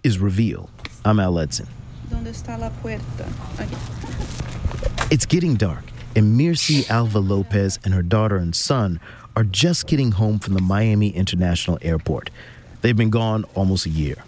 is Reveal. I'm Al Edson. ¿Dónde está la puerta? Aquí. It's getting dark, and Mircy Alva Lopez and her daughter and son are just getting home from the Miami International Airport. They've been gone almost a year.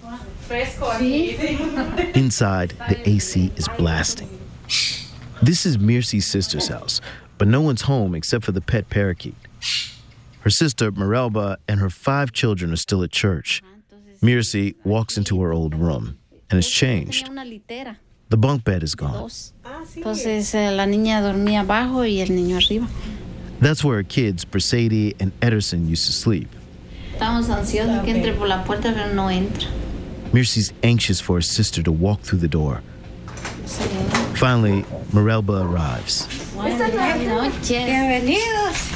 Inside, the AC is blasting. This is Mircy's sister's house, but no one's home except for the pet parakeet. Her sister, Merelba, and her 5 children are still at church. Mircy walks into her old room, and it's changed. The bunk bed is gone. Entonces la niña dormía abajo y el niño arriba. That's where her kids, Bracady and Ederson, used to sleep. Estamos ansiosos que entre por la puerta, pero no entra. Mircy's anxious for her sister to walk through the door. Finally, Merelba arrives. Buenas noches. Bienvenidos.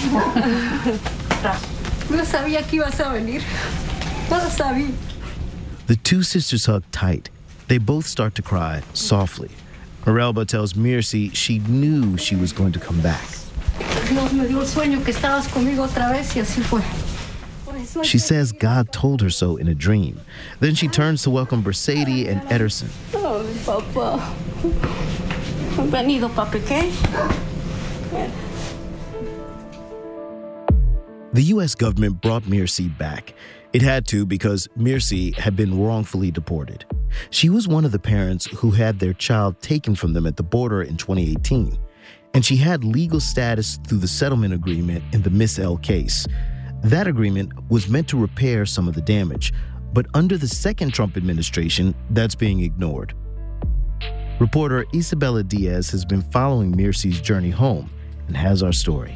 No sabía que ibas a venir. No lo sabía. The 2 sisters hug tight. They both start to cry softly. Merelba tells Mircy she knew she was going to come back. Dios me dio el sueño que estabas conmigo otra vez y así fue. She says God told her so in a dream. Then she turns to welcome Bracady and Ederson. Oh, papá. Bienvenido, papi, ¿qué? The U.S. government brought Mircy back. It had to because Mircy had been wrongfully deported. She was one of the parents who had their child taken from them at the border in 2018. And she had legal status through the settlement agreement in the Miss L case. That agreement was meant to repair some of the damage, but under the second Trump administration, that's being ignored. Reporter Isabella Diaz has been following Mircy's journey home and has our story.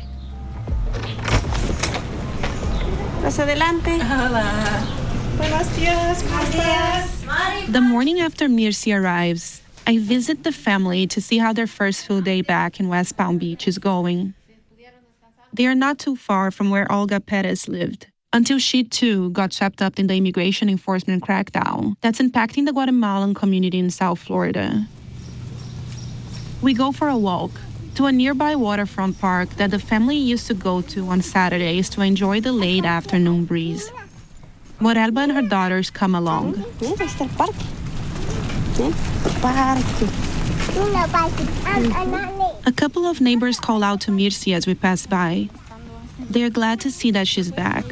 Más adelante. Hola. Buenos días. ¿Cómo estás? The morning after Mircy arrives, I visit the family to see how their first full day back in West Palm Beach is going. They are not too far from where Olga Perez lived, until she too got swept up in the immigration enforcement crackdown that's impacting the Guatemalan community in South Florida. We go for a walk to a nearby waterfront park that the family used to go to on Saturdays to enjoy the late afternoon breeze. Merelba and her daughters come along. Mira, está el parque. Parque. A couple of neighbors call out to Mircy as we pass by. They are glad to see that she's back.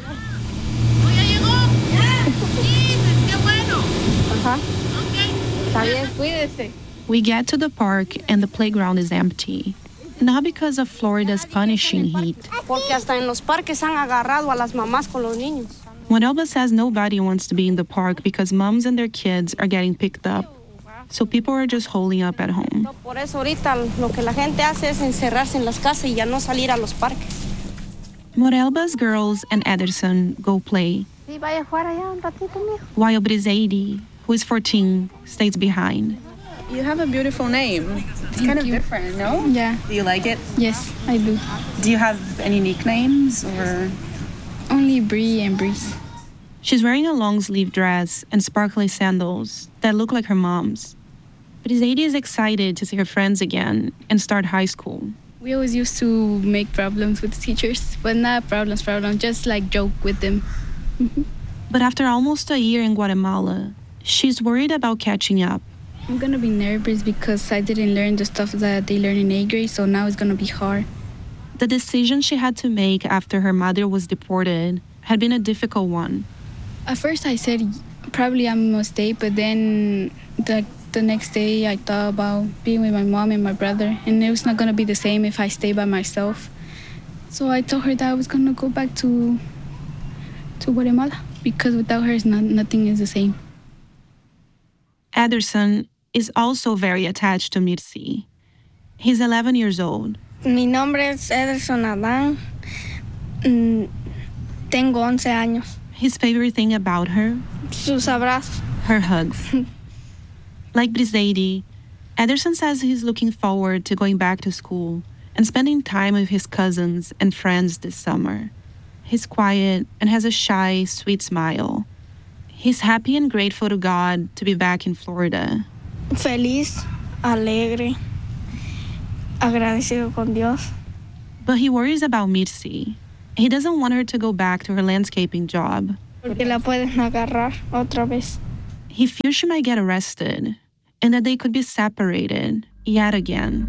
We get to the park and the playground is empty. Not because of Florida's punishing heat. Porque hasta en los parques han agarrado a las mamás con los niños. Merelba says nobody wants to be in the park because moms and their kids are getting picked up. So people are just holding up at home. Por eso ahorita lo que la gente hace es encerrarse en las casas y ya no salir a los parques. Merelba's girls and Ederson go play, Sí, vaya a jugar allá un ratito, mijo. while Bracady, who is 14, stays behind. You have a beautiful name. It's kind of different, no? Yeah. Do you like it? Yes, I do. Do you have any nicknames or? Only Bree and Breeze. She's wearing a long-sleeve dress and sparkly sandals that look like her mom's. Bracady is excited to see her friends again and start high school. We always used to make problems with the teachers, but not problems, just like joke with them. But after almost a year in Guatemala, she's worried about catching up. I'm gonna be nervous because I didn't learn the stuff that they learn in 8th grade, so now it's gonna be hard. The decision she had to make after her mother was deported had been a difficult one. At first I said probably I must stay, but then the next day I thought about being with my mom and my brother, and it was not gonna be the same if I stay by myself. So I told her that I was gonna go back to Guatemala because without her, nothing is the same. Ederson is also very attached to Mircy. He's 11 years old. Mi nombre es Ederson Adán. Tengo 11 años. His favorite thing about her? Sus abrazos. Her hugs. Like Bracady, Ederson says he's looking forward to going back to school and spending time with his cousins and friends this summer. He's quiet and has a shy, sweet smile. He's happy and grateful to God to be back in Florida. Feliz, alegre, agradecido con Dios. But he worries about Mircy. He doesn't want her to go back to her landscaping job. Porque la pueden agarrar otra vez. He feared she might get arrested and that they could be separated yet again.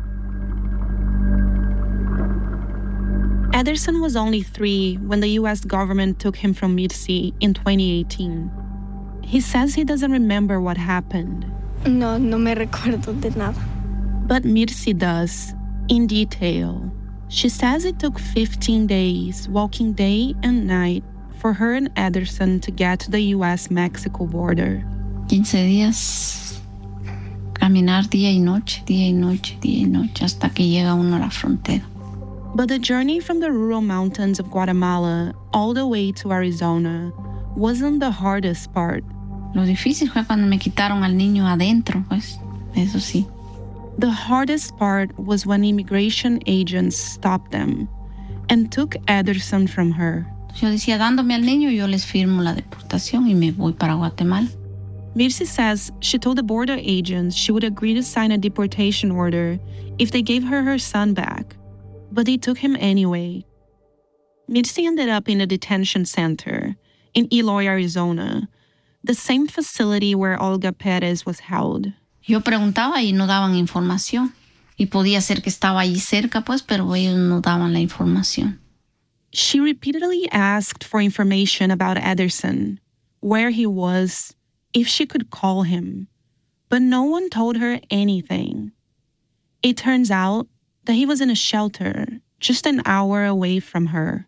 Ederson was only 3 when the U.S. government took him from Mirsi in 2018. He says he doesn't remember what happened. No me recuerdo de nada. But Mirsi does, in detail. She says it took 15 days, walking day and night, for her and Ederson to get to the U.S.-Mexico border. 15 días, caminar día y noche, hasta que llega uno a la frontera. But the journey from the rural mountains of Guatemala all the way to Arizona wasn't the hardest part. Lo difícil fue cuando me quitaron al niño adentro, pues, eso sí. The hardest part was when immigration agents stopped them and took Ederson from her. Yo decía, dándome al niño, yo les firmo la deportación y me voy para Guatemala. Mirsi says she told the border agents she would agree to sign a deportation order if they gave her her son back, but they took him anyway. Mirsi ended up in a detention center in Eloy, Arizona, the same facility where Olga Perez was held. Yo preguntaba y no daban información. Y podía ser que estaba allí cerca, pues, pero ellos no daban la información. She repeatedly asked for information about Ederson, where he was, if she could call him, but no one told her anything. It turns out that he was in a shelter just an hour away from her.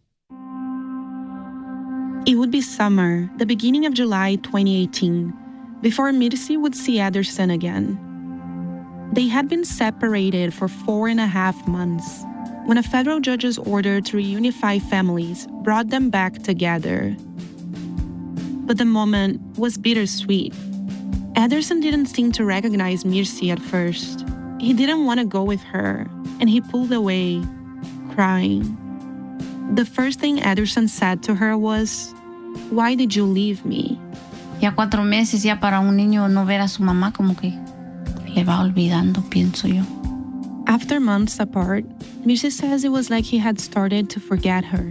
It would be summer, the beginning of July 2018, before Mirsi would see Ederson again. They had been separated for 4.5 months when a federal judge's order to reunify families brought them back together. But the moment was bittersweet. Ederson didn't seem to recognize Mirsi at first. He didn't want to go with her, and he pulled away, crying. The first thing Ederson said to her was, "Why did you leave me?" Ya 4 meses ya para un niño no ver a su mamá como que le va olvidando, pienso yo. After months apart, Mirsi says it was like he had started to forget her.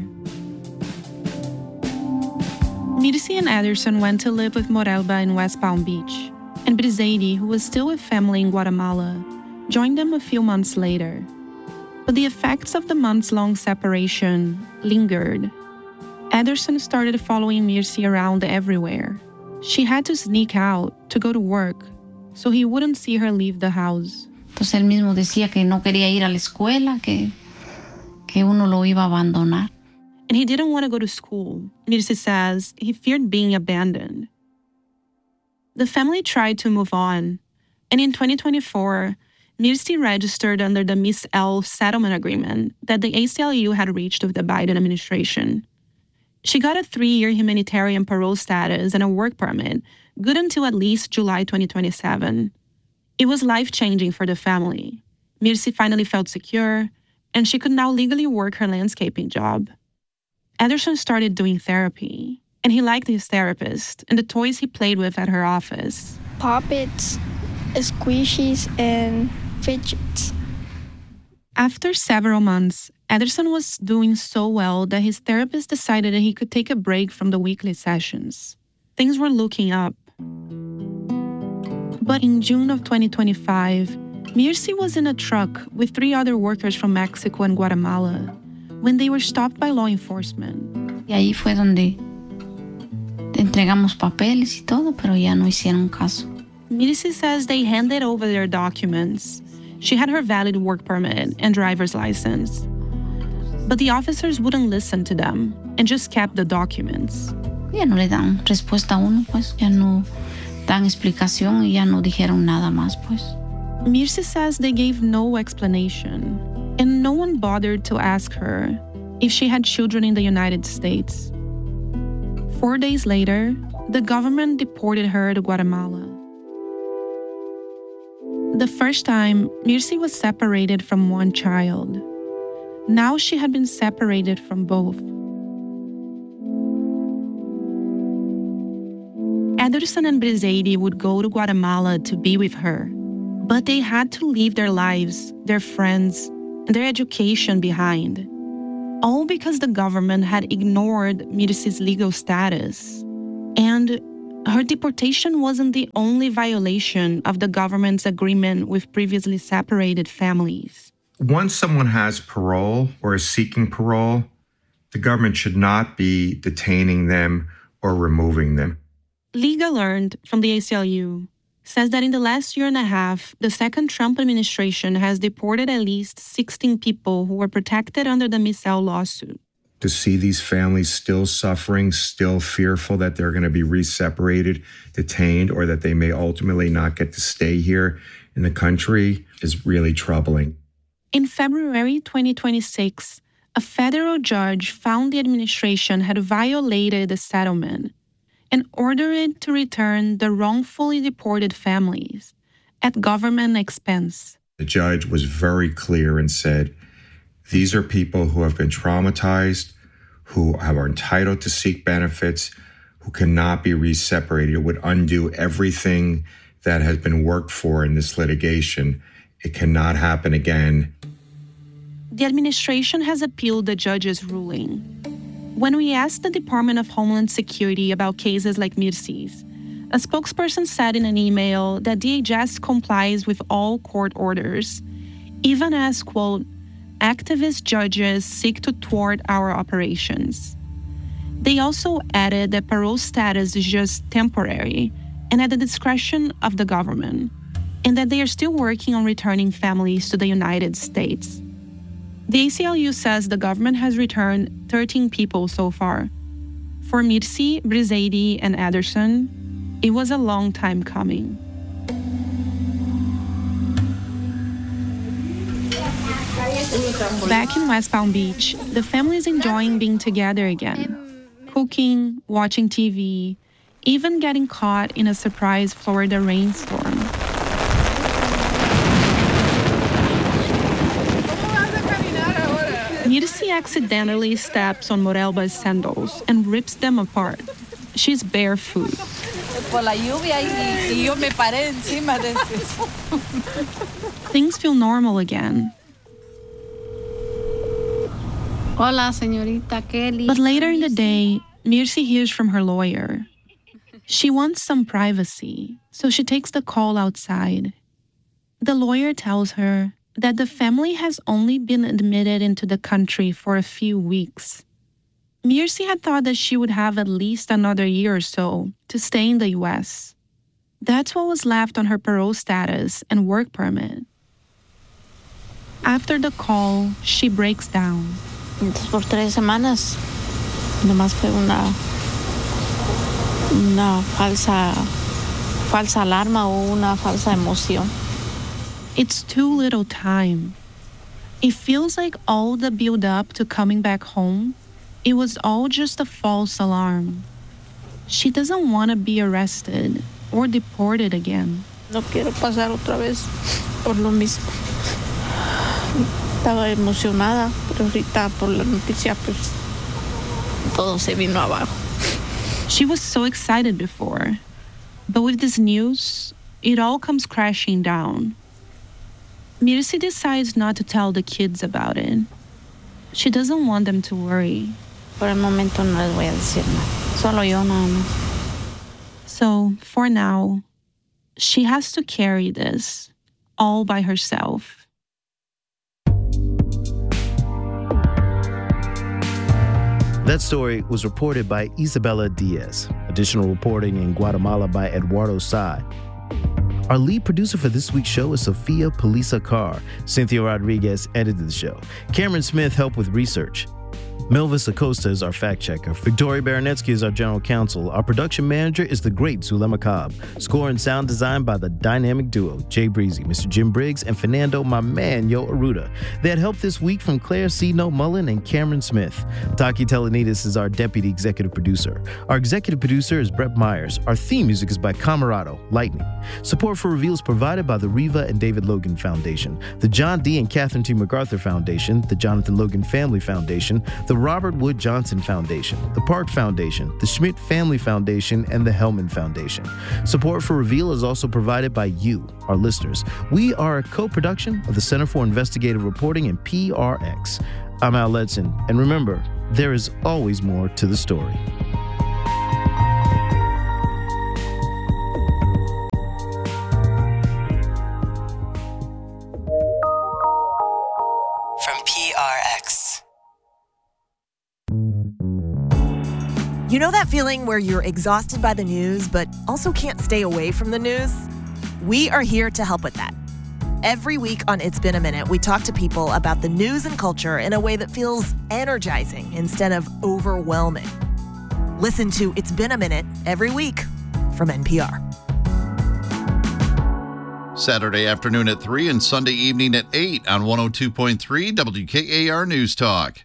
Mirsi and Ederson went to live with Morelba in West Palm Beach, and Briseidi, who was still with family in Guatemala, joined them a few months later. But the effects of the months-long separation lingered. Ederson started following Mirsi around everywhere. She had to sneak out to go to work, so he wouldn't see her leave the house. Entonces él mismo decía que no quería ir a la escuela, que uno lo iba a abandonar. And he didn't want to go to school. Mirsi says he feared being abandoned. The family tried to move on, and in 2024, Mirsi registered under the Miss L settlement agreement that the ACLU had reached with the Biden administration. She got a 3-year humanitarian parole status and a work permit, good until at least July 2027. It was life-changing for the family. Mirsi finally felt secure, and she could now legally work her landscaping job. Ederson started doing therapy, and he liked his therapist and the toys he played with at her office. Puppets, squishies, and fidgets. After several months, Ederson was doing so well that his therapist decided that he could take a break from the weekly sessions. Things were looking up. But in June of 2025, Mirsi was in a truck with 3 other workers from Mexico and Guatemala when they were stopped by law enforcement. Y ahí fue donde entregamos papeles y todo, pero ya no hicieron caso. Mirsi says they handed over their documents. She had her valid work permit and driver's license. But the officers wouldn't listen to them and just kept the documents. Ya no le dan respuesta a uno, pues. Ya no dan explicación y ya no dijeron nada más, pues. Mirsi says they gave no explanation, and no one bothered to ask her if she had children in the United States. 4 days later, the government deported her to Guatemala. The first time, Mirsi was separated from one child. Now she had been separated from both. Ederson and Briseidi would go to Guatemala to be with her, but they had to leave their lives, their friends, and their education behind, all because the government had ignored Mirsi's legal status and her deportation wasn't the only violation of the government's agreement with previously separated families. Once someone has parole or is seeking parole, the government should not be detaining them or removing them. Liga learned from the ACLU says that in the last year and a half, the second Trump administration has deported at least 16 people who were protected under the Missel lawsuit. To see these families still suffering, still fearful that they're going to be re-separated, detained, or that they may ultimately not get to stay here in the country is really troubling. In February 2026, a federal judge found the administration had violated the settlement and ordered it to return the wrongfully deported families at government expense. The judge was very clear and said, these are people who have been traumatized, who are entitled to seek benefits, who cannot be re-separated. It would undo everything that has been worked for in this litigation. It cannot happen again. The administration has appealed the judge's ruling. When we asked the Department of Homeland Security about cases like Mircí's, a spokesperson said in an email that DHS complies with all court orders, even as, quote, activist judges seek to thwart our operations. They also added that parole status is just temporary and at the discretion of the government, and that they are still working on returning families to the United States. The ACLU says the government has returned 13 people so far. For Mircí, Briseidi, and Ederson, it was a long time coming. Back in West Palm Beach, the family is enjoying being together again. Cooking, watching TV, even getting caught in a surprise Florida rainstorm. Mircí accidentally steps on Morelba's sandals and rips them apart. She's barefoot. Things feel normal again. Hola, señorita Kelly. But later in the day, Mircí hears from her lawyer. She wants some privacy, so she takes the call outside. The lawyer tells her that the family has only been admitted into the country for a few weeks. Mircí had thought that she would have at least another year or so to stay in the U.S. That's what was left on her parole status and work permit. After the call, she breaks down. Entonces, por 3 semanas, nomás fue una falsa alarma o una falsa emoción. It's too little time. It feels like all the build-up to coming back home, it was all just a false alarm. She doesn't want to be arrested or deported again. No quiero pasar otra vez por lo mismo. Estaba emocionada, pero ahorita por la noticia, pues, todo se vino abajo. She was so excited before, but with this news, it all comes crashing down. Mircí decides not to tell the kids about it. She doesn't want them to worry. Por el momento no les voy a decir nada. Solo yo nada más. So, for now, she has to carry this all by herself. That story was reported by Isabella Diaz. Additional reporting in Guatemala by Eduardo Sai. Our lead producer for this week's show is Sofia Polisa Carr. Cynthia Rodriguez edited the show. Cameron Smith helped with research. Melvis Acosta is our fact checker. Victoria Baranetsky is our general counsel. Our production manager is the great Zulema Cobb. Score and sound design by the dynamic duo, Jay Breezy, Mr. Jim Briggs, and Fernando, my man, Yo Aruda. They had help this week from Claire C. No Mullen and Cameron Smith. Taki Telenides is our deputy executive producer. Our executive producer is Brett Myers. Our theme music is by Camarado, Lightning. Support for Reveal is provided by the Reva and David Logan Foundation, the John D. and Catherine T. MacArthur Foundation, the Jonathan Logan Family Foundation, the Robert Wood Johnson Foundation, the Park Foundation, the Schmidt Family Foundation, and the Hellman Foundation. Support for Reveal is also provided by you, our listeners. We are a co-production of the Center for Investigative Reporting and PRX. I'm Al Letson, and remember, there is always more to the story. know that feeling where you're exhausted by the news, but also can't stay away from the news? We are here to help with that. Every week on It's Been a Minute, we talk to people about the news and culture in a way that feels energizing instead of overwhelming. Listen to It's Been a Minute every week from NPR. Saturday afternoon at 3 and Sunday evening at 8 on 102.3 WKAR News Talk.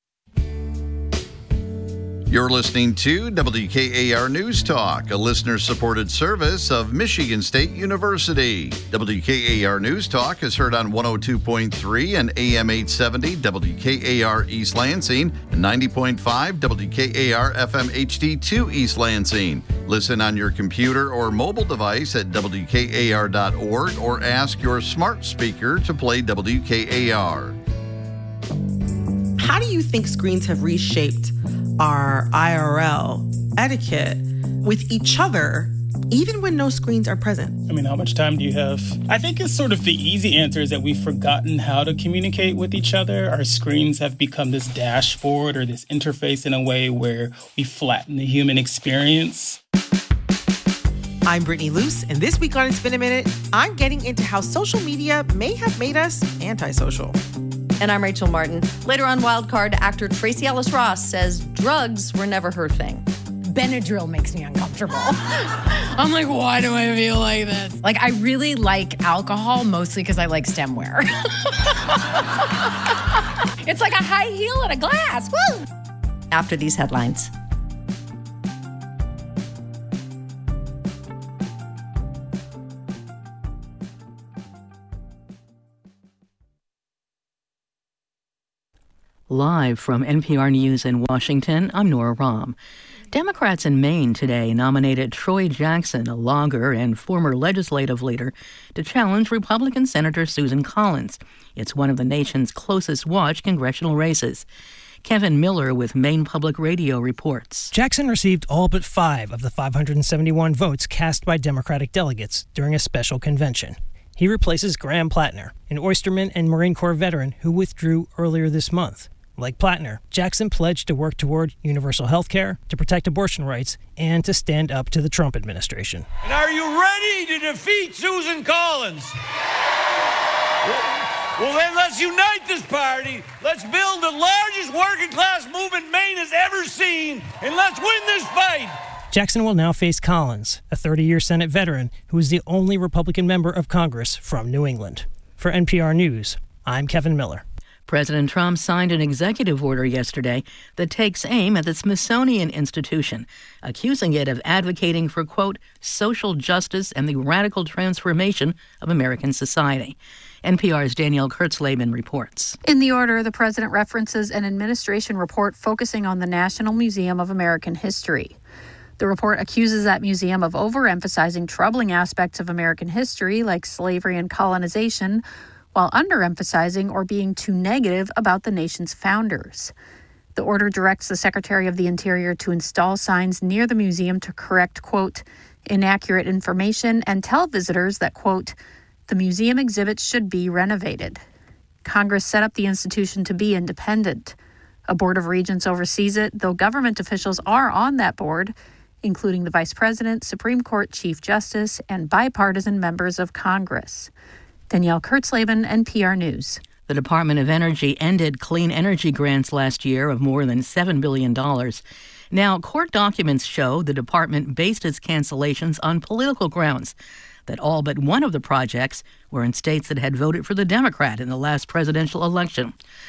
You're listening to WKAR News Talk, a listener-supported service of Michigan State University. WKAR News Talk is heard on 102.3 and AM 870 WKAR East Lansing and 90.5 WKAR FM HD2 East Lansing. Listen on your computer or mobile device at WKAR.org or ask your smart speaker to play WKAR. How do you think screens have reshaped our IRL etiquette with each other, even when no screens are present? I mean, how much time do you have? I think it's sort of the easy answer is that we've forgotten how to communicate with each other. Our screens have become this dashboard or this interface in a way where we flatten the human experience. I'm Brittany Luce, and this week on It's Been a Minute, I'm getting into how social media may have made us antisocial. And I'm Rachel Martin. Later on Wildcard, actor Tracy Ellis Ross says drugs were never her thing. Benadryl makes me uncomfortable. I'm like, why do I feel like this? Like, I really like alcohol, mostly because I like stemware. It's like a high heel and a glass. Woo! After these headlines. Live from NPR News in Washington, I'm Nora Rahm. Democrats in Maine today nominated Troy Jackson, a logger and former legislative leader, to challenge Republican Senator Susan Collins. It's one of the nation's closest watched congressional races. Kevin Miller with Maine Public Radio reports. Jackson received all but 5 of the 571 votes cast by Democratic delegates during a special convention. He replaces Graham Plattner, an oysterman and Marine Corps veteran who withdrew earlier this month. Like Plattner, Jackson pledged to work toward universal health care, to protect abortion rights, and to stand up to the Trump administration. And are you ready to defeat Susan Collins? Well, then let's unite this party. Let's build the largest working class movement Maine has ever seen, and let's win this fight. Jackson will now face Collins, a 30-year Senate veteran who is the only Republican member of Congress from New England. For NPR News, I'm Kevin Miller. President Trump signed an executive order yesterday that takes aim at the Smithsonian Institution, accusing it of advocating for, quote, social justice and the radical transformation of American society. NPR's Danielle Kurtzleben reports. In the order, the president references an administration report focusing on the National Museum of American History. The report accuses that museum of overemphasizing troubling aspects of American history like slavery and colonization, while underemphasizing or being too negative about the nation's founders. The order directs the Secretary of the Interior to install signs near the museum to correct, quote, inaccurate information and tell visitors that, quote, the museum exhibits should be renovated. Congress set up the institution to be independent. A board of regents oversees it, though government officials are on that board, including the Vice President, Supreme Court Chief Justice, and bipartisan members of Congress. Danielle Kurtzleben, NPR News. The Department of Energy ended clean energy grants last year of more than $7 billion. Now, court documents show the department based its cancellations on political grounds, that all but one of the projects were in states that had voted for the Democrat in the last presidential election.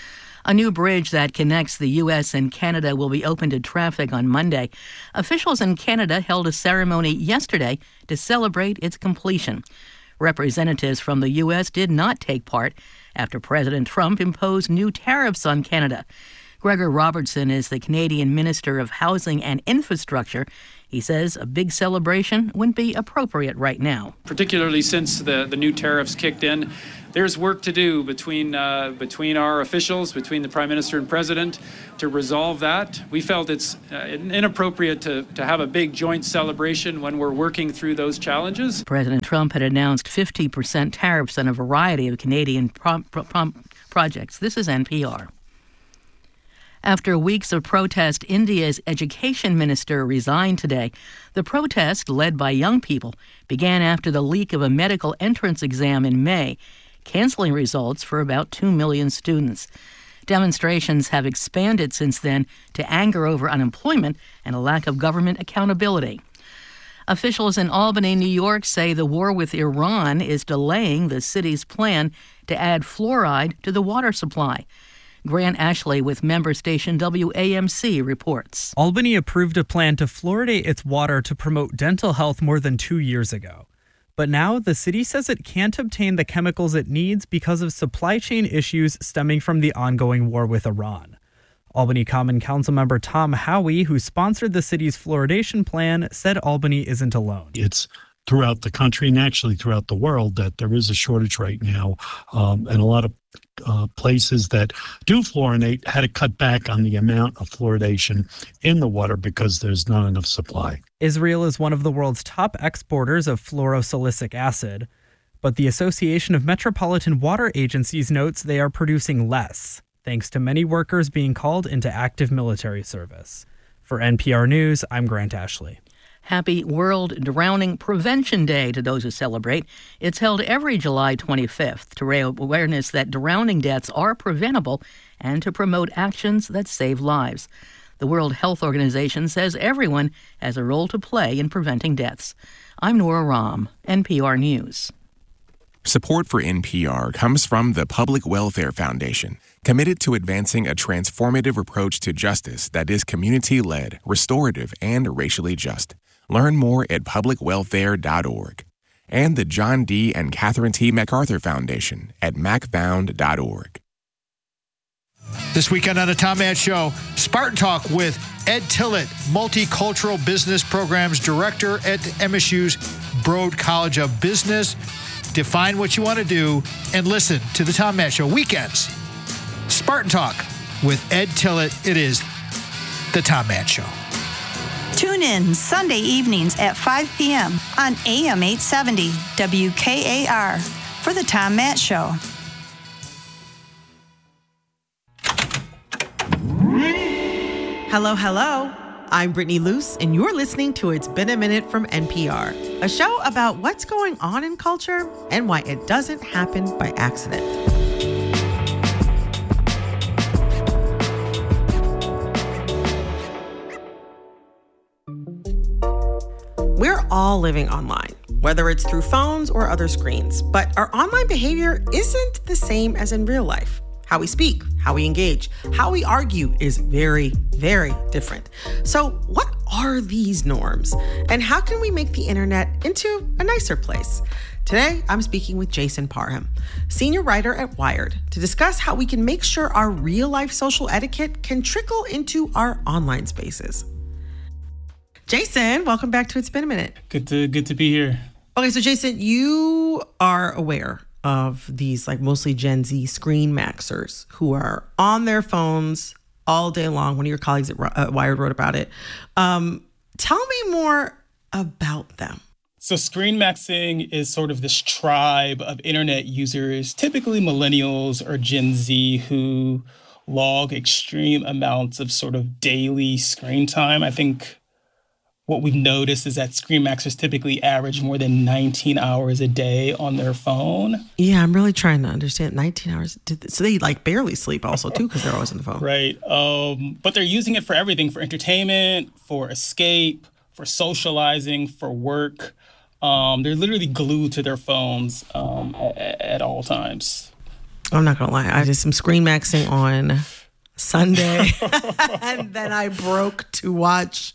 A new bridge that connects the U.S. and Canada will be open to traffic on Monday. Officials in Canada held a ceremony yesterday to celebrate its completion. Representatives from the U.S. did not take part after President Trump imposed new tariffs on Canada. Gregor Robertson is the Canadian Minister of Housing and Infrastructure. He says a big celebration wouldn't be appropriate right now. Particularly since the new tariffs kicked in, there's work to do between our officials, between the Prime Minister and President, to resolve that. We felt it's inappropriate to have a big joint celebration when we're working through those challenges. President Trump had announced 50% tariffs on a variety of Canadian projects. This is NPR. After weeks of protest, India's education minister resigned today. The protest, led by young people, began after the leak of a medical entrance exam in May, canceling results for about 2 million students. Demonstrations have expanded since then to anger over unemployment and a lack of government accountability. Officials in Albany, New York say the war with Iran is delaying the city's plan to add fluoride to the water supply. Grant Ashley with member station WAMC reports. Albany approved a plan to fluoridate its water to promote dental health more than 2 years ago. But now the city says it can't obtain the chemicals it needs because of supply chain issues stemming from the ongoing war with Iran. Albany Common Council member Tom Howey, who sponsored the city's fluoridation plan, said Albany isn't alone. It's throughout the country and actually throughout the world that there is a shortage right now, and a lot of places that do fluorinate had to cut back on the amount of fluoridation in the water because there's not enough supply. Israel is one of the world's top exporters of fluorosilicic acid, but the Association of Metropolitan Water Agencies notes they are producing less, thanks to many workers being called into active military service. For NPR News, I'm Grant Ashley. Happy World Drowning Prevention Day to those who celebrate. It's held every July 25th to raise awareness that drowning deaths are preventable and to promote actions that save lives. The World Health Organization says everyone has a role to play in preventing deaths. I'm Nora Rahm, NPR News. Support for NPR comes from the Public Welfare Foundation, committed to advancing a transformative approach to justice that is community-led, restorative, and racially just. Learn more at publicwelfare.org. And the John D. and Catherine T. MacArthur Foundation at macfound.org. This weekend on the Tom Matt Show, Spartan Talk with Ed Tillett, Multicultural Business Programs Director at MSU's Broad College of Business. Define what you want to do and listen to the Tom Matt Show weekends. Spartan Talk with Ed Tillett. It is the Tom Matt Show. Tune in Sunday evenings at 5 p.m. on AM 870 WKAR for the Tom Matt Show. Hello, hello. I'm Brittany Luce, and you're listening to It's Been a Minute from NPR, a show about what's going on in culture and why it doesn't happen by accident. We're all living online, whether it's through phones or other screens, but our online behavior isn't the same as in real life. How we speak, how we engage, how we argue is very, very different. So what are these norms? And how can we make the internet into a nicer place? Today, I'm speaking with Jason Parham, senior writer at Wired, to discuss how we can make sure our real-life social etiquette can trickle into our online spaces. Jason, welcome back to It's Been a Minute. Good to be here. Okay, so Jason, you are aware of these like mostly Gen Z screen maxers who are on their phones all day long. One of your colleagues at Wired wrote about it. Tell me more about them. So screen maxing is sort of this tribe of internet users, typically millennials or Gen Z, who log extreme amounts of sort of daily screen time. I think what we've noticed is that screen maxers typically average more than 19 hours a day on their phone. Yeah, I'm really trying to understand 19 hours. So they like barely sleep also too because they're always on the phone. Right. But they're using it for everything, for entertainment, for escape, for socializing, for work. They're literally glued to their phones at all times. I'm not going to lie. I did some screen maxing on Sunday and then I broke to watch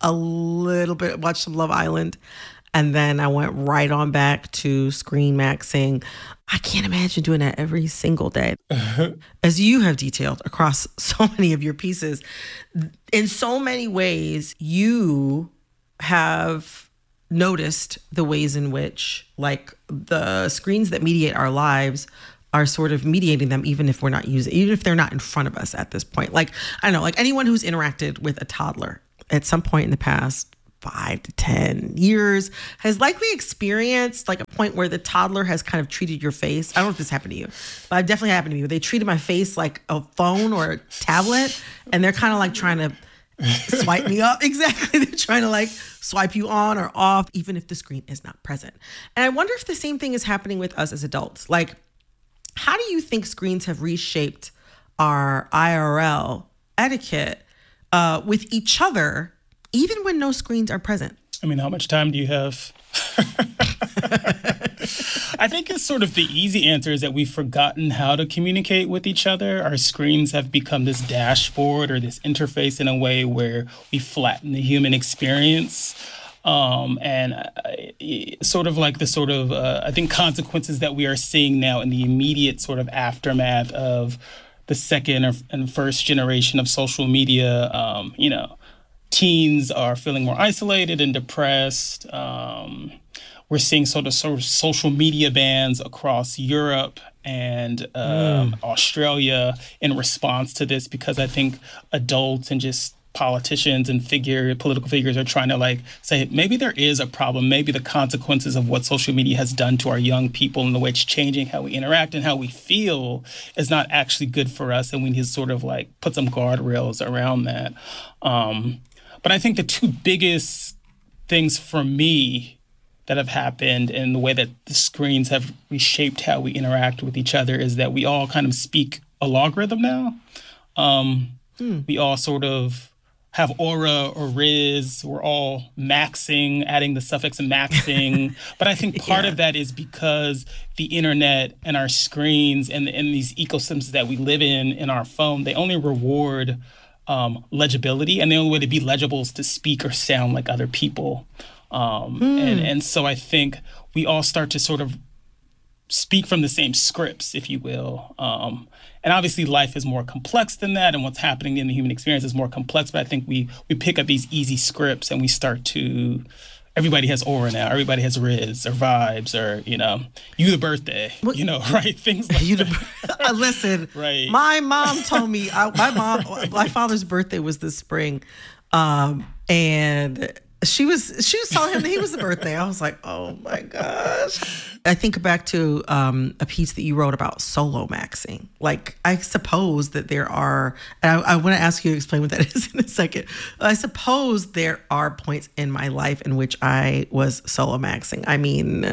some Love Island, and then I went right on back to screen maxing. I can't imagine doing that every single day. As you have detailed across so many of your pieces, in so many ways, you have noticed the ways in which, like, the screens that mediate our lives are sort of mediating them, even if they're not in front of us at this point. Like, I don't know, like anyone who's interacted with a toddler at some point in the past 5 to 10 years has likely experienced like a point where the toddler has kind of treated your face. I don't know if this happened to you, but it definitely happened to me. They treated my face like a phone or a tablet, and they're kind of like trying to swipe me up. Exactly. They're trying to like swipe you on or off, even if the screen is not present. And I wonder if the same thing is happening with us as adults. Like, how do you think screens have reshaped our IRL etiquette with each other, even when no screens are present? I mean, how much time do you have? I think it's sort of the easy answer is that we've forgotten how to communicate with each other. Our screens have become this dashboard or this interface in a way where we flatten the human experience. Sort of like the sort of, I think, consequences that we are seeing now in the immediate sort of aftermath of the second and first generation of social media. Teens are feeling more isolated and depressed. We're seeing sort of social media bans across Europe and Australia in response to this, because I think adults and just politicians and political figures are trying to like say maybe there is a problem. Maybe the consequences of what social media has done to our young people and the way it's changing how we interact and how we feel is not actually good for us, and we need to sort of like put some guardrails around that. But I think the two biggest things for me that have happened in the way that the screens have reshaped how we interact with each other is that we all kind of speak a logarithm now. We all sort of have aura or riz. We're all maxing, adding the suffix maxing. But I think part of that is because the internet and our screens and these ecosystems that we live in our phone, they only reward legibility, and the only way to be legible is to speak or sound like other people. And so I think we all start to sort of speak from the same scripts, if you will. And obviously life is more complex than that, and what's happening in the human experience is more complex, but I think we pick up these easy scripts and we start to, everybody has aura now, everybody has riz or vibes or, you the birthday, right? Things like that. Listen, right. My mom told me, my father's birthday was this spring, and she was telling him that he was the birthday. I was like, oh my gosh. I think back to a piece that you wrote about solo maxing. Like, I suppose that there are, and I want to ask you to explain what that is in a second. I suppose there are points in my life in which I was solo maxing. I mean,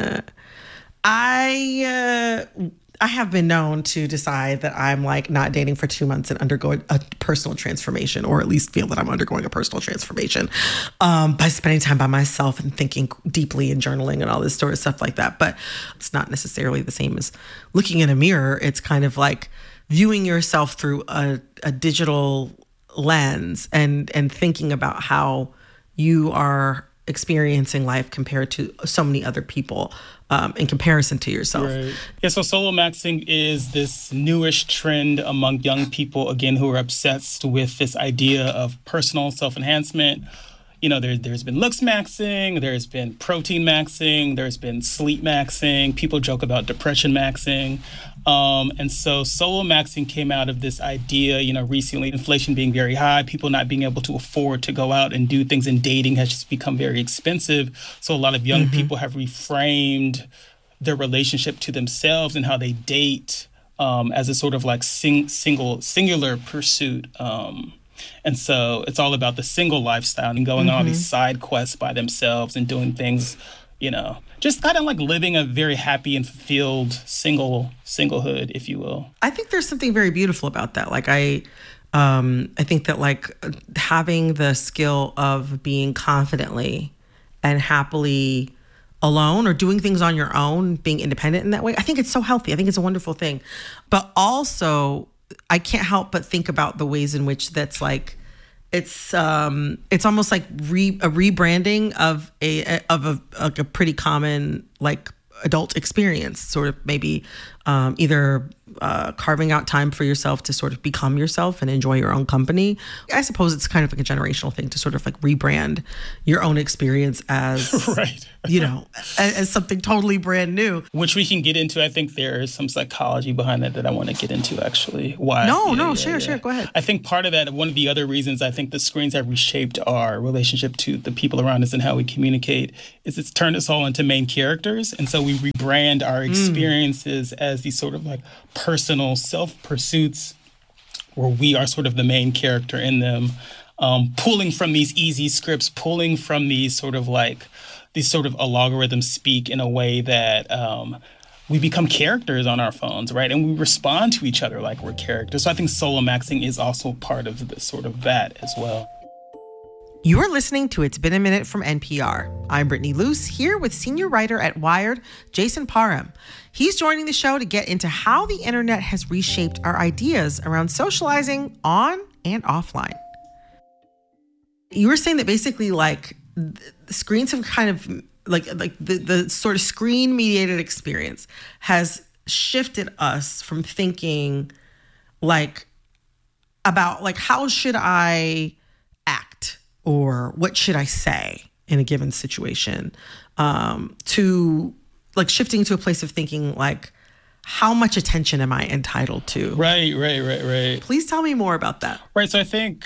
I have been known to decide that I'm like not dating for 2 months and undergoing a personal transformation, or at least feel that I'm undergoing a personal transformation by spending time by myself and thinking deeply and journaling and all this sort of stuff like that. But it's not necessarily the same as looking in a mirror. It's kind of like viewing yourself through a digital lens and thinking about how you are experiencing life compared to so many other people in comparison to yourself. Right. Yeah, so solo maxing is this newish trend among young people, again, who are obsessed with this idea of personal self-enhancement. There's been looks maxing, there's been protein maxing, there's been sleep maxing. People joke about depression maxing. And so solo maxing came out of this idea, recently, inflation being very high, people not being able to afford to go out and do things, and dating has just become very expensive. So a lot of young people have reframed their relationship to themselves and how they date as a sort of like singular pursuit. And so it's all about the single lifestyle and going on all these side quests by themselves and doing things, just kind of like living a very happy and fulfilled singlehood, if you will. I think there's something very beautiful about that. Like I think that like having the skill of being confidently and happily alone or doing things on your own, being independent in that way, I think it's so healthy. I think it's a wonderful thing. But also, I can't help but think about the ways in which that's like, it's almost like a rebranding of a pretty common like adult experience, sort of maybe either carving out time for yourself to sort of become yourself and enjoy your own company. I suppose it's kind of like a generational thing to sort of like rebrand your own experience as, right. You know, as something totally brand new. Which we can get into. I think there is some psychology behind that I want to get into, actually. Why? Share. Go ahead. I think part of that, one of the other reasons I think the screens have reshaped our relationship to the people around us and how we communicate is it's turned us all into main characters. And so we rebrand our experiences as these sort of like personal self-pursuits where we are sort of the main character in them, pulling from these easy scripts, pulling from these sort of algorithms speak in a way that we become characters on our phones, right? And we respond to each other like we're characters. So I think solo maxing is also part of the sort of that as well. You are listening to It's Been a Minute from NPR. I'm Brittany Luce, here with senior writer at Wired, Jason Parham. He's joining the show to get into how the internet has reshaped our ideas around socializing on and offline. You were saying that basically, like, screens have kind of, like the sort of screen-mediated experience has shifted us from thinking, like, about, like, how should I act? Or what should I say in a given situation, to like shifting to a place of thinking like, how much attention am I entitled to? Right. Please tell me more about that. Right. So I think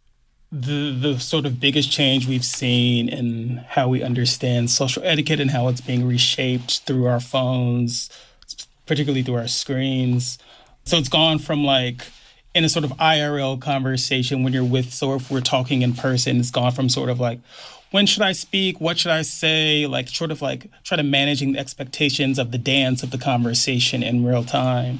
the sort of biggest change we've seen in how we understand social etiquette and how it's being reshaped through our phones, particularly through our screens. So it's gone from like, in a sort of IRL conversation when you're with, so if we're talking in person, it's gone from sort of like, when should I speak? What should I say? Like sort of like try to managing the expectations of the dance of the conversation in real time.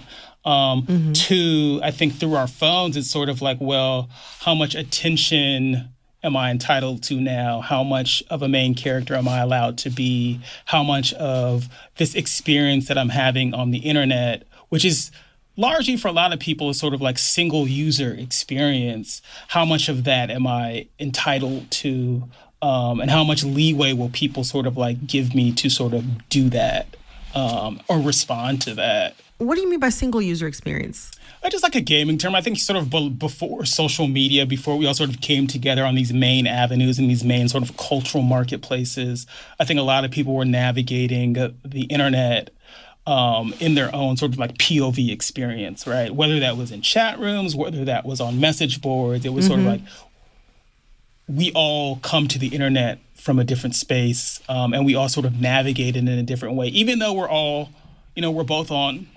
To, I think through our phones, it's sort of like, well, how much attention am I entitled to now? How much of a main character am I allowed to be? How much of this experience that I'm having on the internet, which is largely for a lot of people is sort of like single user experience. How much of that am I entitled to? And how much leeway will people sort of like give me to sort of do that or respond to that? What do you mean by single user experience? Just like a gaming term. I think sort of before social media, before we all sort of came together on these main avenues and these main sort of cultural marketplaces, I think a lot of people were navigating the internet in their own sort of like POV experience, right? Whether that was in chat rooms, whether that was on message boards, it was sort of like we all come to the internet from a different space, and we all sort of navigate it in a different way. Even though we're all, we're both on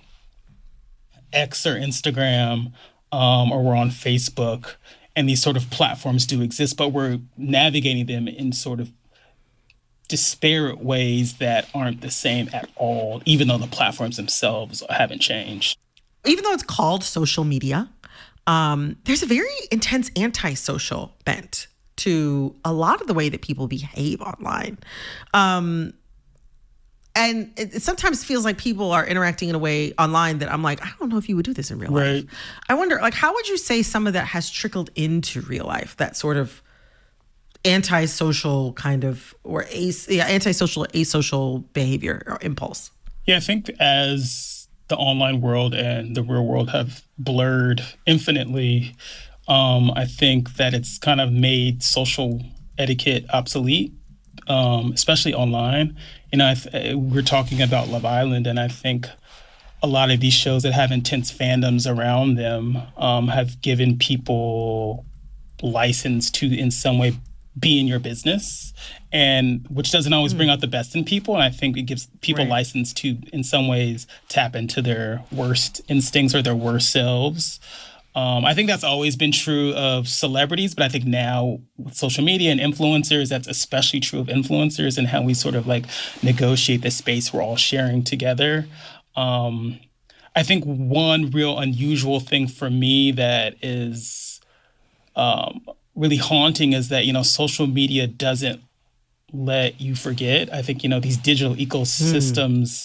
X or Instagram, or we're on Facebook, and these sort of platforms do exist, but we're navigating them in sort of disparate ways that aren't the same at all, even though the platforms themselves haven't changed. Even though it's called social media, there's a very intense antisocial bent to a lot of the way that people behave online. And it sometimes feels like people are interacting in a way online that I'm like, I don't know if you would do this in real life. I wonder, like, how would you say some of that has trickled into real life, that sort of antisocial kind of, or antisocial, asocial behavior or impulse? Yeah, I think as the online world and the real world have blurred infinitely, I think that it's kind of made social etiquette obsolete, especially online. We're talking about Love Island, and I think a lot of these shows that have intense fandoms around them have given people license to, in some way, be in your business, and which doesn't always bring out the best in people. And I think it gives people license to, in some ways, tap into their worst instincts or their worst selves. I think that's always been true of celebrities, but I think now with social media and influencers, that's especially true of influencers and how we sort of like negotiate the space we're all sharing together. I think one real unusual thing for me that is really haunting is that, social media doesn't let you forget. I think, these digital ecosystems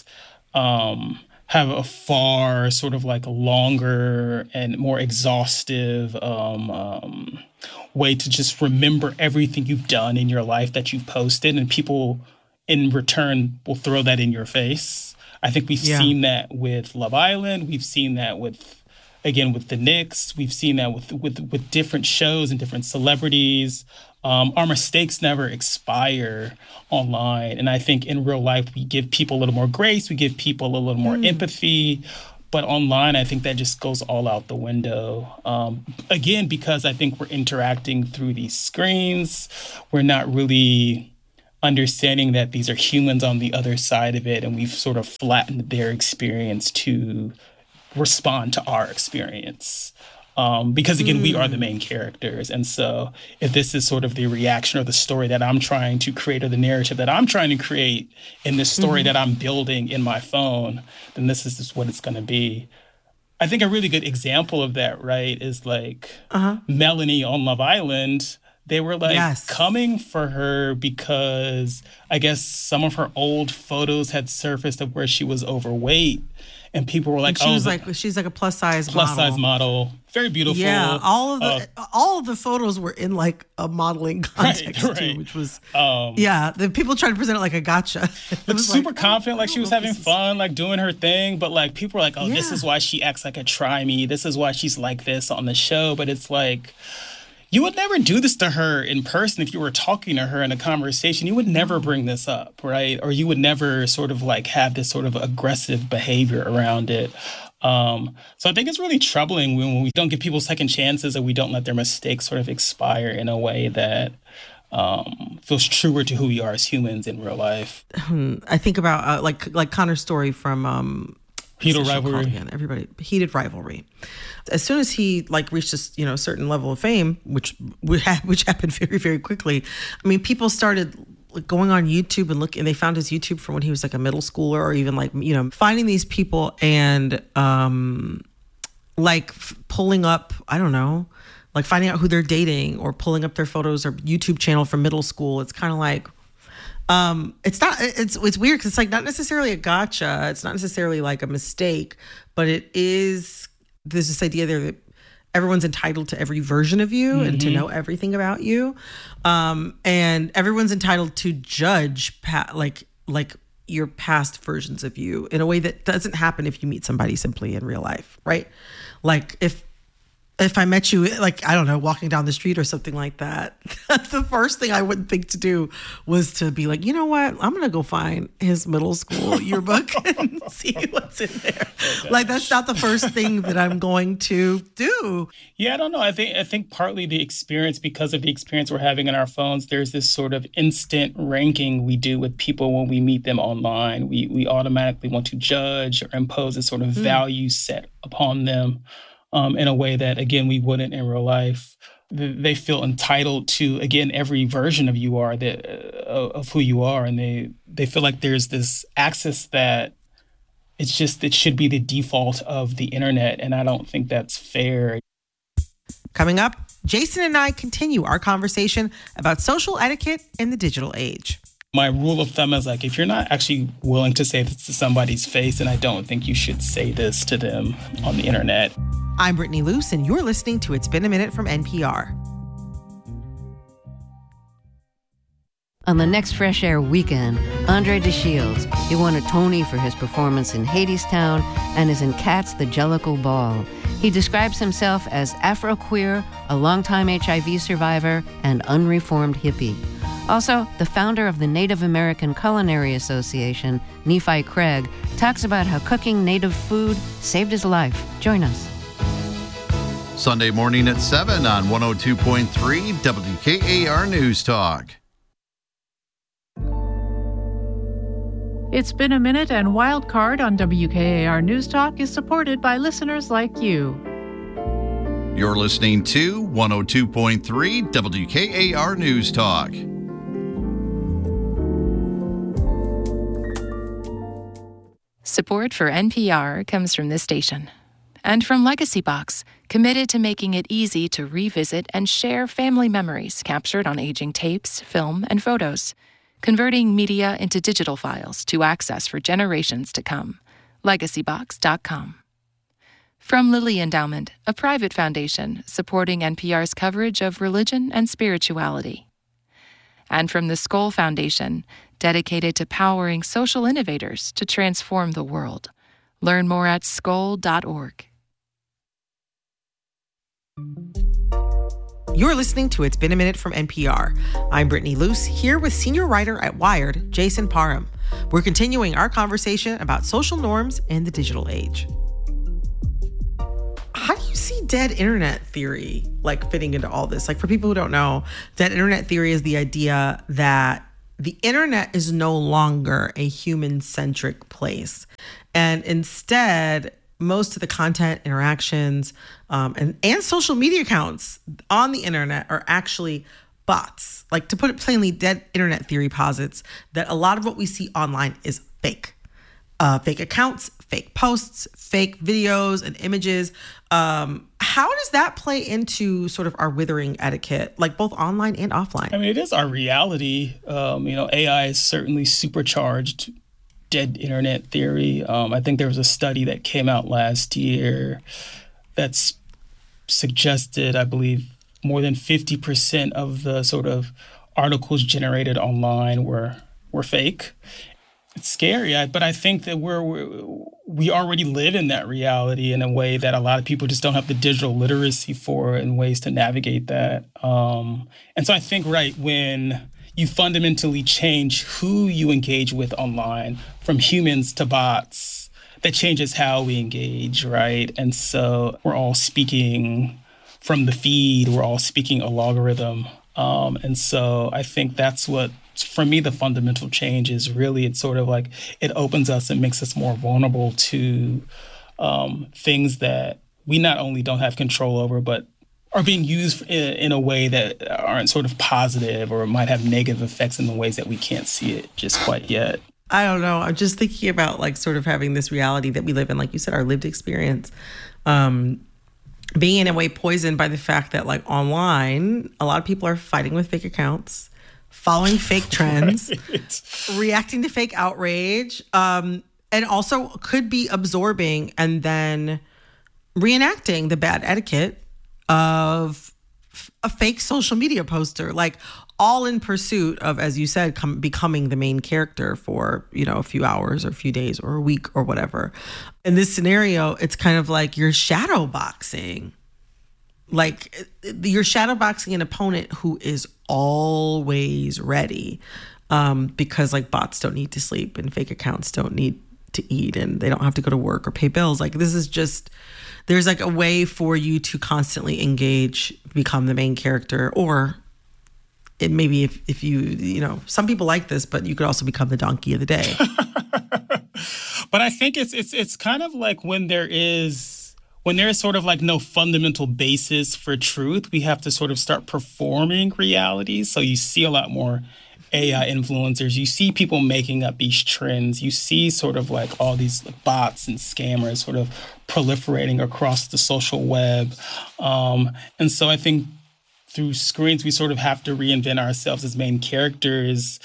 have a far sort of like longer and more exhaustive way to just remember everything you've done in your life that you've posted, and people in return will throw that in your face. I think we've seen that with Love Island. We've seen that with the Knicks. We've seen that with different shows and different celebrities. Our mistakes never expire online. And I think in real life, we give people a little more grace. We give people a little more empathy. But online, I think that just goes all out the window. Again, because I think we're interacting through these screens. We're not really understanding that these are humans on the other side of it. And we've sort of flattened their experience to respond to our experience. Because again, we are the main characters. And so if this is sort of the reaction or the story that I'm trying to create or the narrative that I'm trying to create in this story that I'm building in my phone, then this is just what it's going to be. I think a really good example of that, right, is like Melanie on Love Island. They were like coming for her because I guess some of her old photos had surfaced of where she was overweight. And people were like, she's like a plus size model. Very beautiful. Yeah, all of the photos were in like a modeling context too, which was the people tried to present it like a gotcha. Looked super confident, like she was having fun, like doing her thing. But like people were like, this is why she acts like a try-me. This is why she's like this on the show. But it's like, you would never do this to her in person if you were talking to her in a conversation. You would never bring this up, right? Or you would never sort of like have this sort of aggressive behavior around it. So I think it's really troubling when we don't give people second chances, or we don't let their mistakes sort of expire in a way that feels truer to who we are as humans in real life. I think about like Connor's story from Heated Rivalry. Heated Rivalry. As soon as he like reached this, certain level of fame, which happened very, very quickly. I mean, people started going on YouTube and looking, and they found his YouTube from when he was like a middle schooler, or even like, finding these people and pulling up, I don't know, like finding out who they're dating or pulling up their photos or YouTube channel from middle school. It's kind of like, it's weird because it's like not necessarily a gotcha. It's not necessarily like a mistake, but there's this idea there that everyone's entitled to every version of you and to know everything about you. And everyone's entitled to judge like your past versions of you in a way that doesn't happen if you meet somebody simply in real life, right? Like if I met you, like, I don't know, walking down the street or something like that, the first thing I would think to do was to be like, you know what? I'm going to go find his middle school yearbook and see what's in there. Like, that's not the first thing that I'm going to do. Yeah, I don't know. I think partly the experience, because of the experience we're having in our phones, there's this sort of instant ranking we do with people when we meet them online. We automatically want to judge or impose a sort of value set upon them. In a way that, again, we wouldn't in real life. They feel entitled to, again, every version of you are of who you are. And they feel like there's this access that it should be the default of the internet. And I don't think that's fair. Coming up, Jason and I continue our conversation about social etiquette in the digital age. My rule of thumb is like, if you're not actually willing to say this to somebody's face, then I don't think you should say this to them on the internet. I'm Brittany Luce, and you're listening to It's Been a Minute from NPR. On the next Fresh Air weekend, Andre DeShields, he won a Tony for his performance in Hadestown and is in Cats the Jellicle Ball. He describes himself as Afro-queer, a longtime HIV survivor, and unreformed hippie. Also, the founder of the Native American Culinary Association, Nephi Craig, talks about how cooking native food saved his life. Join us. Sunday morning at 7 on 102.3 WKAR News Talk. It's Been a Minute, and Wildcard on WKAR News Talk is supported by listeners like you. You're listening to 102.3 WKAR News Talk. Support for NPR comes from this station. And from Legacy Box, committed to making it easy to revisit and share family memories captured on aging tapes, film, and photos, converting media into digital files to access for generations to come. LegacyBox.com. From Lilly Endowment, a private foundation supporting NPR's coverage of religion and spirituality. and from the Skoll Foundation, dedicated to powering social innovators to transform the world. Learn more at skoll.org. You're listening to It's Been a Minute from NPR. I'm Brittany Luce, here with senior writer at Wired, Jason Parham. We're continuing our conversation about social norms in the digital age. How do you see dead internet theory fitting into all this? For people who don't know, dead internet theory is the idea that the internet is no longer a human-centric place. And instead, most of the content, interactions, and social media accounts on the internet are actually bots. To put it plainly, dead internet theory posits that a lot of what we see online is fake. Fake accounts, fake posts, fake videos and images. How does that play into sort of our withering etiquette, both online and offline? I mean, it is our reality. AI is certainly supercharged dead internet theory. I think there was a study that came out last year that's suggested, I believe, more than 50% of the sort of articles generated online were fake. It's scary, but I think that we already live in that reality in a way that a lot of people just don't have the digital literacy for and ways to navigate that. And so I think, when you fundamentally change who you engage with online, from humans to bots, that changes how we engage, right? And so we're all speaking from the feed, we're all speaking a logarithm. And so I think that's what, for me, the fundamental change is really, it's sort of it opens us and makes us more vulnerable to things that we not only don't have control over, but are being used in a way that aren't sort of positive or might have negative effects in the ways that we can't see it just quite yet. I don't know. I'm just thinking about sort of having this reality that we live in, like you said, our lived experience, being in a way poisoned by the fact that online, a lot of people are fighting with fake accounts, following fake trends, reacting to fake outrage, and also could be absorbing and then reenacting the bad etiquette of a fake social media poster, all in pursuit of, as you said, becoming the main character for, a few hours or a few days or a week or whatever. In this scenario, it's kind of you're shadow boxing. You're shadow boxing an opponent who is always ready, because bots don't need to sleep and fake accounts don't need to eat and they don't have to go to work or pay bills. This is just, there's a way for you to constantly engage, become the main character, or it maybe if you some people like this, but you could also become the donkey of the day. But I think it's kind of when there is sort of no fundamental basis for truth, we have to sort of start performing reality. So you see a lot more AI influencers. You see people making up these trends. You see sort of all these bots and scammers sort of proliferating across the social web. And so I think through screens, we sort of have to reinvent ourselves as main characters,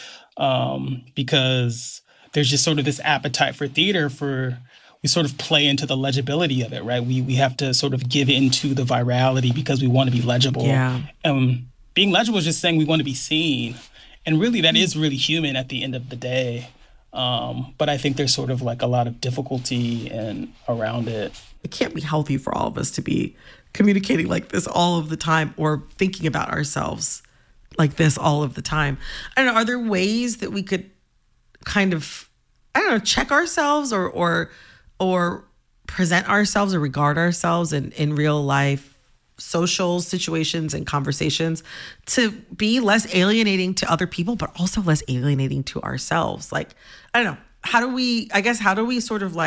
because there's just sort of this appetite for theater we sort of play into the legibility of it, right? We have to sort of give into the virality because we want to be legible. Yeah. Being legible is just saying we want to be seen. And really, that is really human at the end of the day. But I think there's sort of a lot of difficulty around it. It can't be healthy for all of us to be communicating like this all of the time or thinking about ourselves like this all of the time. I don't know, are there ways that we could kind of, check ourselves or present ourselves or regard ourselves in real life social situations and conversations to be less alienating to other people, but also less alienating to ourselves? I don't know. How do we sort of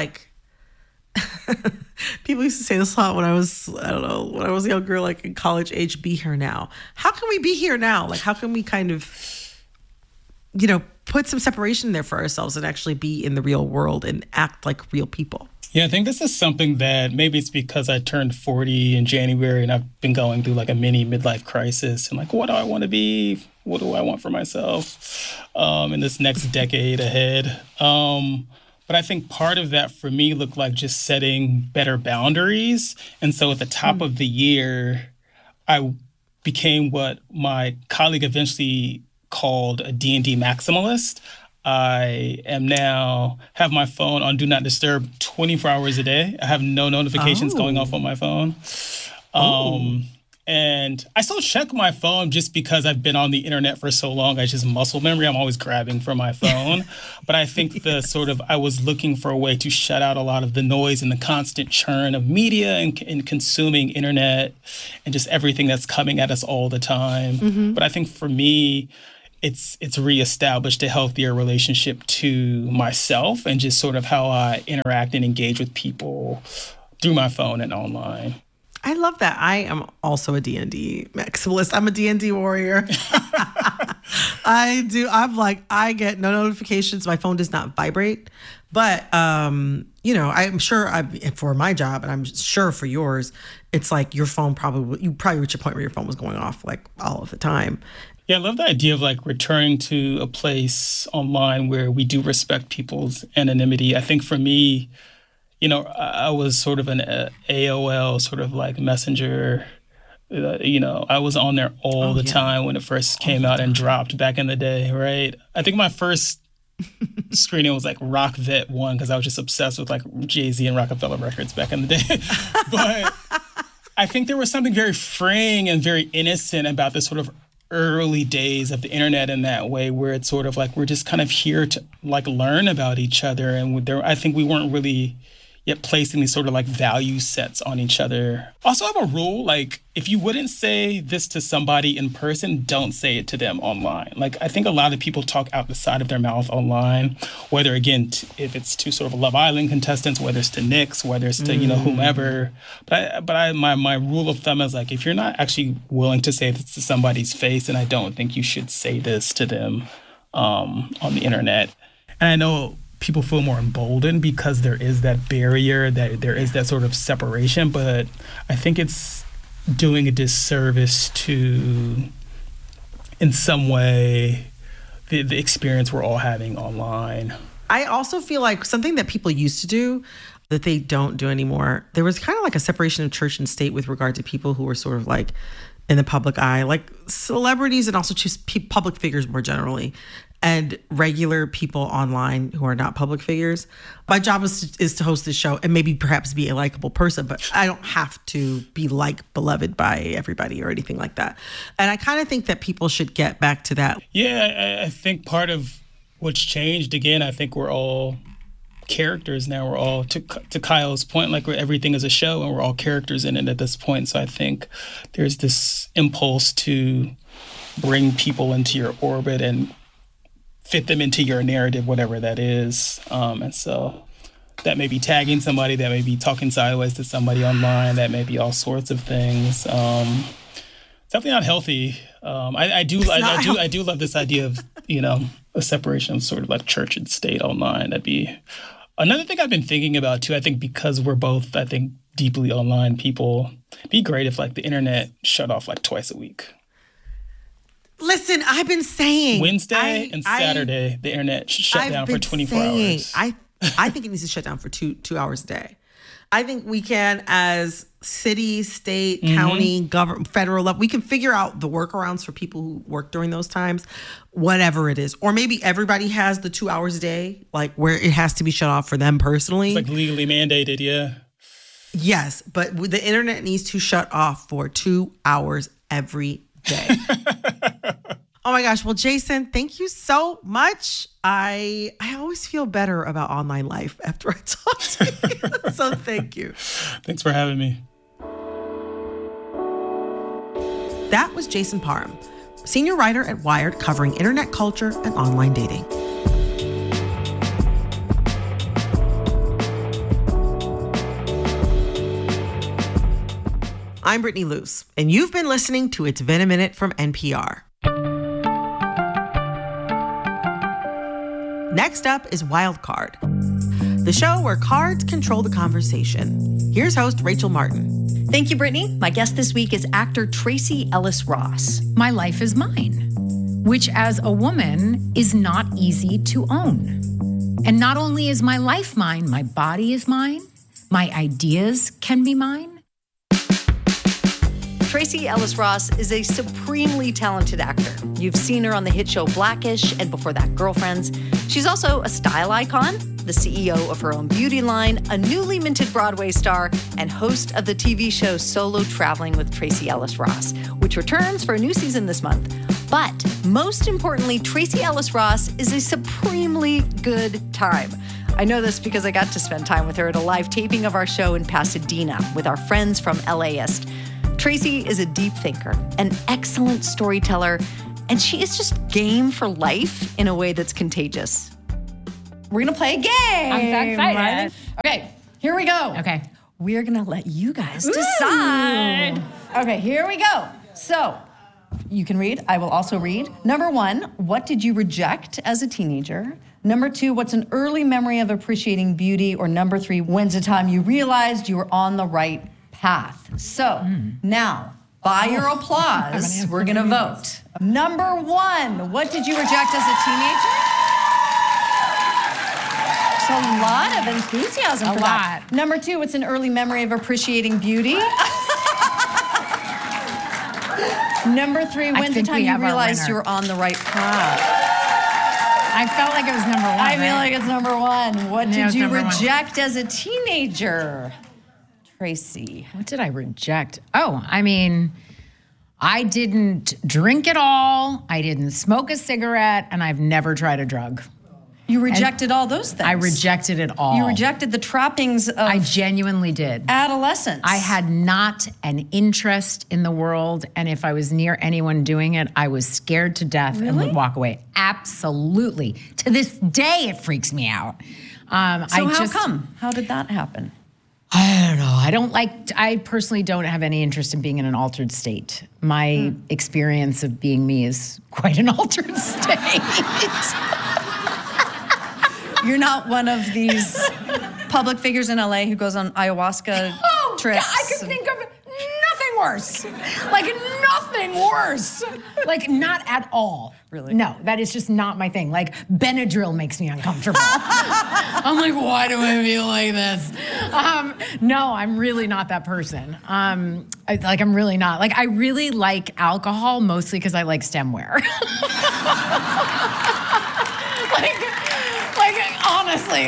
people used to say this a lot when I was younger, in college age, be here now. How can we be here now? How can we kind of, put some separation there for ourselves and actually be in the real world and act like real people? Yeah, I think this is something that maybe it's because I turned 40 in January and I've been going through a mini midlife crisis and what do I want to be? What do I want for myself in this next decade ahead? But I think part of that for me looked like just setting better boundaries. And so at the top of the year, I became what my colleague eventually called a D&D maximalist. I am now have my phone on Do Not Disturb 24 hours a day. I have no notifications going off on my phone. And I still check my phone just because I've been on the internet for so long. I just muscle memory. I'm always grabbing for my phone. But I think I was looking for a way to shut out a lot of the noise and the constant churn of media and consuming internet and just everything that's coming at us all the time. Mm-hmm. But I think for me, it's reestablished a healthier relationship to myself and just sort of how I interact and engage with people through my phone and online. I love that. I am also a D&D maximalist. I'm a D&D warrior. I do. I get no notifications. My phone does not vibrate. But, I'm sure for my job, and I'm sure for yours, it's like you probably reach a point where your phone was going off like all of the time. Yeah, I love the idea of like returning to a place online where we do respect people's anonymity. I think for me, I was sort of an AOL sort of like messenger. I was on there all the time when it first came out and dropped back in the day, right? I think my first screening was like Rock Vet 1 because I was just obsessed with like Jay-Z and Rockefeller Records back in the day. But I think there was something very freeing and very innocent about this sort of early days of the internet in that way, where it's sort of like we're just kind of here to like learn about each other. And I think we weren't really yet placing these sort of like value sets on each other. Also, I have a rule, like if you wouldn't say this to somebody in person, don't say it to them online. Like I think a lot of people talk out the side of their mouth online, whether again, if it's to sort of Love Island contestants, whether it's to Knicks, whether it's to, whomever. But my rule of thumb is like, if you're not actually willing to say this to somebody's face, then I don't think you should say this to them on the internet. And I know people feel more emboldened because there is that barrier, that there is that sort of separation. But I think it's doing a disservice to, in some way, the experience we're all having online. I also feel like something that people used to do that they don't do anymore, there was kind of like a separation of church and state with regard to people who were sort of like in the public eye, like celebrities and also just public figures more generally. And regular people online who are not public figures. My job is to host this show and maybe perhaps be a likable person, but I don't have to be beloved by everybody or anything like that. And I kind of think that people should get back to that. Yeah, I think part of what's changed, again, I think we're all characters now. We're all, to Kyle's point, like everything is a show and we're all characters in it at this point. So I think there's this impulse to bring people into your orbit and fit them into your narrative, whatever that is. And so that may be tagging somebody, that may be talking sideways to somebody online, that may be all sorts of things. It's definitely not healthy. I do love this idea of, a separation of sort of like church and state online. That'd be another thing I've been thinking about too. I think because we're both, deeply online people, it'd be great if like the internet shut off like twice a week. Listen, I've been saying Wednesday and Saturday, the internet should shut down for 24 hours. I think it needs to shut down for two hours a day. I think we can, as city, state, county, government, federal level, we can figure out the workarounds for people who work during those times, whatever it is. Or maybe everybody has the 2 hours a day, like where it has to be shut off for them personally. It's like legally mandated, yeah. Yes, but the internet needs to shut off for 2 hours every day. Oh my gosh. Well, Jason, thank you so much. I always feel better about online life after I talk to you. So thank you. Thanks for having me. That was Jason Parham, senior writer at Wired, covering internet culture and online dating. I'm Brittany Luce, and you've been listening to It's Been a Minute from NPR. Next up is Wild Card, the show where cards control the conversation. Here's host Rachel Martin. Thank you, Brittany. My guest this week is actor Tracee Ellis Ross. My life is mine, which as a woman is not easy to own. And not only is my life mine, my body is mine. My ideas can be mine. Tracee Ellis Ross is a supremely talented actor. You've seen her on the hit show Blackish, and before that, Girlfriends. She's also a style icon, the CEO of her own beauty line, a newly minted Broadway star, and host of the TV show Solo Traveling with Tracee Ellis Ross, which returns for a new season this month. But most importantly, Tracee Ellis Ross is a supremely good time. I know this because I got to spend time with her at a live taping of our show in Pasadena with our friends from LAist. Tracee is a deep thinker, an excellent storyteller, and she is just game for life in a way that's contagious. We're going to play a game. I'm so excited. Right? Okay, here we go. Okay. We're going to let you guys decide. Okay, here we go. So, you can read. I will also read. Number 1, what did you reject as a teenager? Number 2, what's an early memory of appreciating beauty? Or number 3, when's the time you realized you were on the right path? So, now, by your applause, we're going to vote. Number 1, what did you reject as a teenager? There's a lot of enthusiasm for that. Number 2, what's an early memory of appreciating beauty? Number 3, when's the time you realized you were on the right path? I felt like it was number 1. I feel like it's number 1. What did you reject as a teenager? Tracee. What did I reject? Oh, I mean, I didn't drink at all. I didn't smoke a cigarette, and I've never tried a drug. You rejected all those things. I rejected it all. You rejected the trappings of I genuinely did. Adolescence. I had not an interest in the world, and if I was near anyone doing it, I was scared to death and would walk away. Absolutely. To this day, it freaks me out. How come? How did that happen? I don't know. I personally don't have any interest in being in an altered state. My experience of being me is quite an altered state. You're not one of these public figures in LA who goes on ayahuasca trips. God, I could think of nothing worse. Like, nothing worse. Like, not at all. Really? No, that is just not my thing. Like, Benadryl makes me uncomfortable. I'm like, why do I feel like this? No, I'm really not that person. I'm really not. Like, I really like alcohol, mostly because I like stemware. Honestly,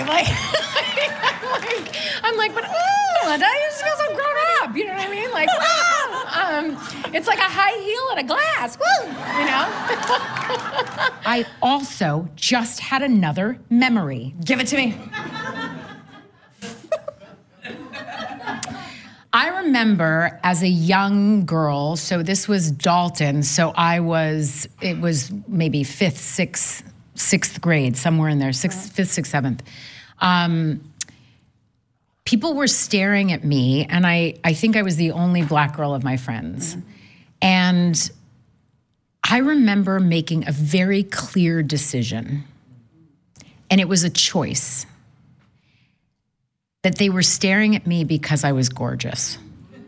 I'm like, but I just feel so grown up. You know what I mean? Like, it's like a high heel and a glass. Woo, you know. I also just had another memory. Give it to me. I remember as a young girl. So this was Dalton. So it was maybe 5th, 6th grade, somewhere in there, 5th, 6th, 7th. People were staring at me, and I think I was the only black girl of my friends. And I remember making a very clear decision, and it was a choice, that they were staring at me because I was gorgeous.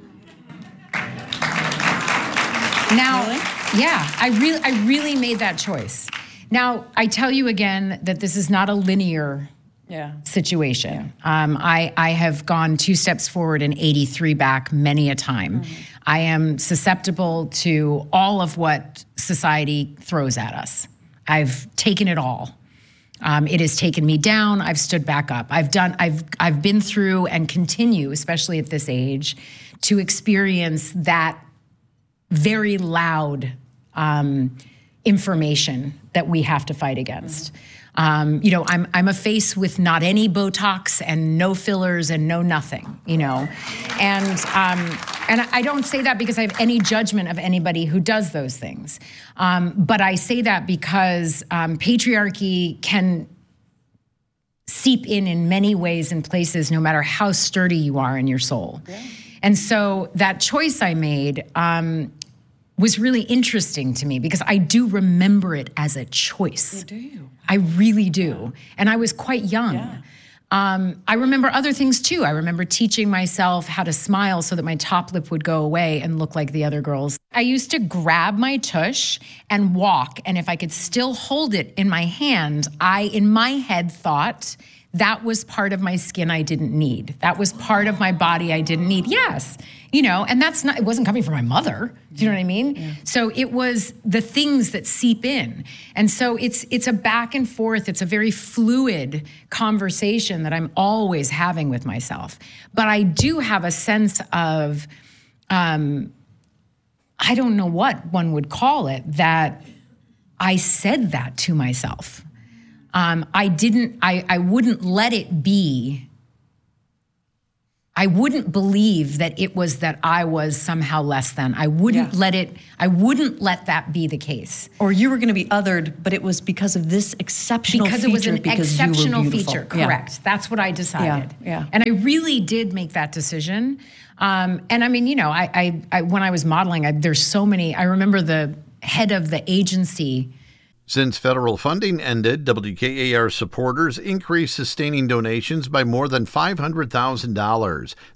Now, yeah, I really made that choice. Now, I tell you again that this is not a linear situation. I have gone 2 steps forward and 83 back many a time. I am susceptible to all of what society throws at us. I've taken it all. It has taken me down. I've stood back up. I've been through and continue, especially at this age, to experience that very loud information that we have to fight against. I'm a face with not any Botox and no fillers and no nothing, and I don't say that because I have any judgment of anybody who does those things, but I say that because patriarchy can seep in many ways and places, no matter how sturdy you are in your soul. Yeah. And so that choice I made was really interesting to me because I do remember it as a choice. Oh, do you? I really do. And I was quite young. Yeah. I remember other things too. I remember teaching myself how to smile so that my top lip would go away and look like the other girls. I used to grab my tush and walk, and if I could still hold it in my hand, I, in my head, thought that was part of my skin I didn't need. That was part of my body I didn't need. Yes, and it wasn't coming from my mother. Do you know what I mean? Yeah. So it was the things that seep in. And so it's a back and forth. It's a very fluid conversation that I'm always having with myself. But I do have a sense of, I don't know what one would call it, that I said that to myself. I wouldn't let it be. I wouldn't believe that it was that I was somehow less than. I wouldn't let that be the case. Or you were going to be othered, but it was because of this exceptional feature. Because it was an exceptional feature, correct. Yeah. That's what I decided. Yeah. And I really did make that decision. And I mean, I when I was modeling, there's so many. I remember the head of the agency. Since federal funding ended, WKAR supporters increased sustaining donations by more than $500,000.